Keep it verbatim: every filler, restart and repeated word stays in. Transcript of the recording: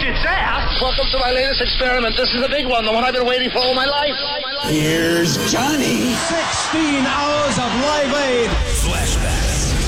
its ass. Welcome to my latest experiment. This is a big one, the one I've been waiting for all my life. Here's Johnny. sixteen hours of Live Aid. Flash